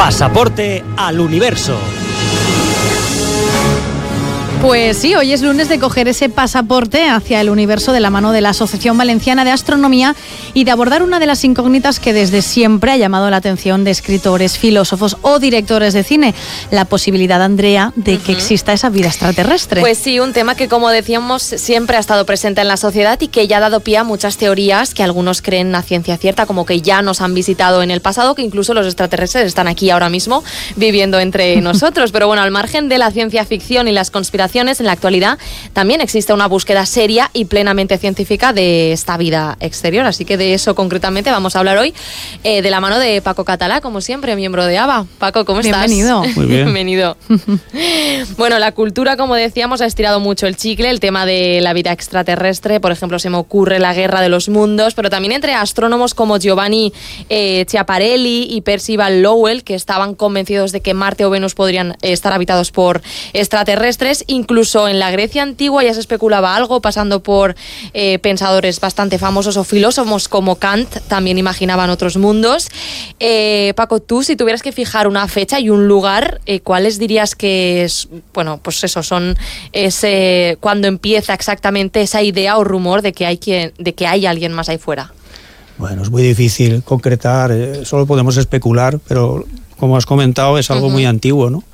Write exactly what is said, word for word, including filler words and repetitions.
Pasaporte al universo. Pues sí, hoy es lunes de coger ese pasaporte hacia el universo de la mano de la Asociación Valenciana de Astronomía y de abordar una de las incógnitas que desde siempre ha llamado la atención de escritores, filósofos o directores de cine, la posibilidad, Andrea, de que uh-huh. exista esa vida extraterrestre. Pues sí, un tema que, como decíamos, siempre ha estado presente en la sociedad y que ya ha dado pie a muchas teorías que algunos creen a ciencia cierta, como que ya nos han visitado en el pasado, que incluso los extraterrestres están aquí ahora mismo viviendo entre nosotros. Pero bueno, al margen de la ciencia ficción y las conspiraciones, en la actualidad también existe una búsqueda seria y plenamente científica de esta vida exterior, así que de eso concretamente vamos a hablar hoy, eh, de la mano de Paco Catalá, como siempre, miembro de A B A. Paco, ¿cómo estás? Bienvenido. Muy bien. Bienvenido. Bueno, la cultura, como decíamos, ha estirado mucho el chicle, el tema de la vida extraterrestre, por ejemplo, se me ocurre la Guerra de los Mundos, pero también entre astrónomos como Giovanni eh, Schiaparelli y Percival Lowell, que estaban convencidos de que Marte o Venus podrían estar habitados por extraterrestres. Incluso en la Grecia antigua ya se especulaba algo, pasando por eh, pensadores bastante famosos o filósofos como Kant, también imaginaban otros mundos. Eh, Paco, tú, si tuvieras que fijar una fecha y un lugar, eh, ¿cuáles dirías que es, bueno, pues eso, son ese, cuando empieza exactamente esa idea o rumor de que hay quien, de que hay alguien más ahí fuera? Bueno, es muy difícil concretar, eh, solo podemos especular, pero como has comentado, es algo uh-huh. muy antiguo, ¿no?